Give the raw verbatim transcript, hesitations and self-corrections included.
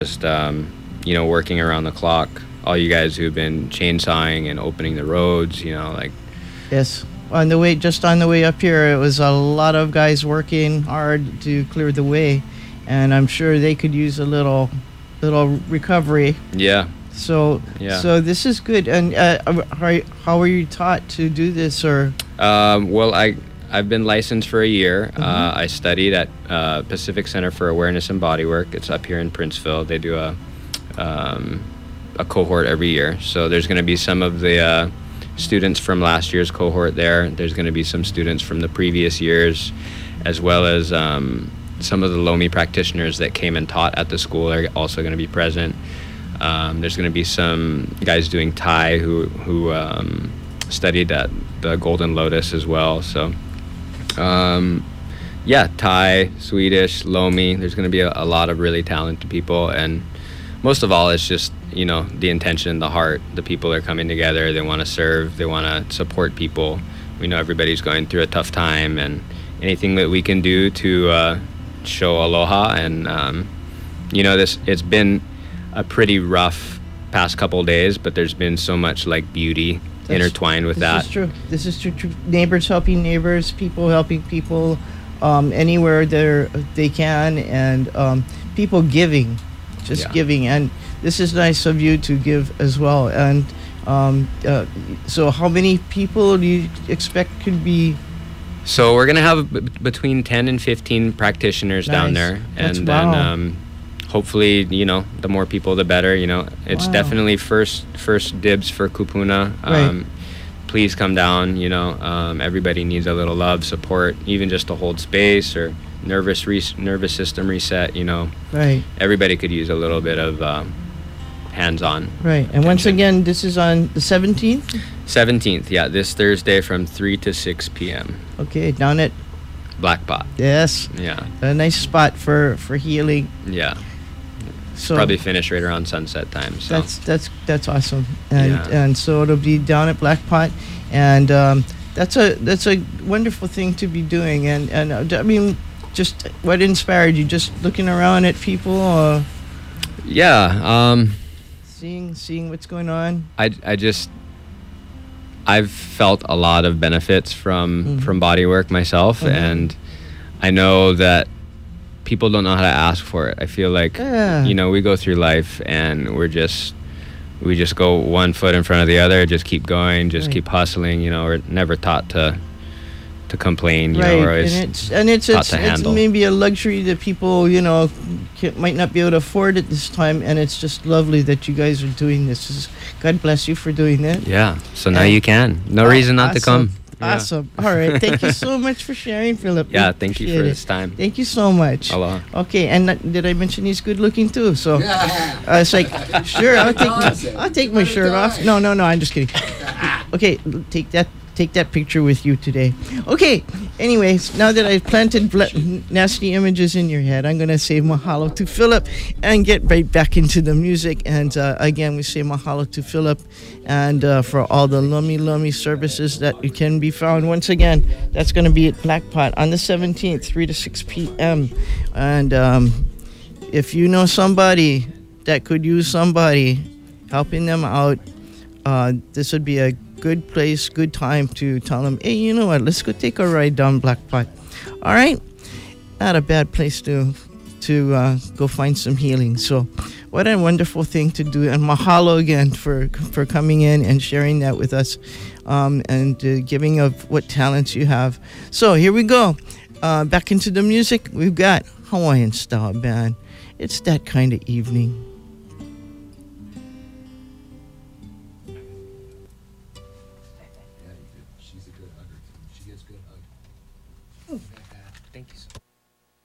just um, you know working around the clock. All you guys who've been chainsawing and opening the roads, you know, like Yes. On the way, just on the way up here, it was a lot of guys working hard to clear the way, and I'm sure they could use a little, little recovery. yeah, So, yeah. so this is good. And uh, how how were you taught to do this, or? Um, well, I I've been licensed for a year. Uh, I studied at uh, Pacific Center for Awareness and Bodywork. It's up here in Princeville. They do a um, a cohort every year. So there's going to be some of the uh, students from last year's cohort there. There's going to be some students from the previous years, as well as um, some of the Lomi practitioners that came and taught at the school are also going to be present. Um, there's going to be some guys doing Thai who who um, studied at the Golden Lotus as well. So, um, yeah, Thai, Swedish, Lomi. There's going to be a, a lot of really talented people, and most of all, it's just you know the intention, the heart. The people are coming together. They want to serve. They want to support people. We know everybody's going through a tough time, and anything that we can do to uh, show aloha and um, you know this. It's been a pretty rough past couple days, but there's been so much like beauty That's- intertwined with this that. is true. This is true, true. Neighbors helping neighbors, people helping people, um, anywhere they they can, and um, people giving, just Yeah. giving. And this is nice of you to give as well. And um, uh, so, how many people do you expect could be? So we're gonna have b- between ten and fifteen practitioners down Nice. there, That's and then wow. um, hopefully, you know, the more people, the better. You know, it's Wow. definitely first first dibs for Kupuna. Right. Um, please come down. You know, um, everybody needs a little love, support, even just to hold space or nervous re- nervous system reset. You know, Right, everybody could use a little bit of um, hands-on. right. And once Attention. again, this is on the seventeenth. seventeenth, yeah, this Thursday from three to six p.m. Okay, down at Black Pot. yes, Yeah, a nice spot for for healing. yeah. So Probably finish right around sunset time. So that's that's that's awesome. And Yeah. and so it'll be down at Black Pot, and um, that's a that's a wonderful thing to be doing. And and uh, I mean, just what inspired you? Just looking around at people, or yeah, um, seeing seeing what's going on. I, I just I've felt a lot of benefits from Mhm. from body work myself, Mhm. and I know that people don't know how to ask for it. I feel like Yeah. you know we go through life and we're just we just go one foot in front of the other, just keep going, just Right. keep hustling. You know, we're never taught to to complain. You Right, know, we're always and it's and it's taught it's, to it's handle. maybe a luxury that people you know ca- might not be able to afford at this time, and it's just lovely that you guys are doing this. This is- God bless you for doing that. yeah. So now And- you can. No Oh, reason not to awesome. come. Yeah. Awesome. All right. Thank you so much for sharing, Philip. We Yeah. Thank you for appreciate this it. time. Thank you so much. Aloha. Okay, and uh, did I mention he's good looking too? So Yeah. uh, it's like, sure, I'll take my, Nonsense. I'll take my Give it a shirt off. try. No, no, no, I'm just kidding. Okay, l- take that take that picture with you today. Okay. Anyways, now that I've planted bla- nasty images in your head, I'm gonna say mahalo to Philip and get right back into the music. And uh, again, we say mahalo to Philip and uh, for all the Lumi Lumi services that you can be found. Once again, that's gonna be at Black Pot on the seventeenth, three to six p.m. And um, if you know somebody that could use somebody helping them out, uh, this would be a good place, good time to tell them, hey, you know what, let's go take a ride down Black Pot. All right? Not a bad place to to uh, go find some healing. So what a wonderful thing to do. And mahalo again for, for coming in and sharing that with us um, and uh, giving of what talents you have. So here we go. Uh, back into the music. We've got Hawaiian Style Band. It's that kind of evening. She's a good hugger. She gets good hugs. Thank you so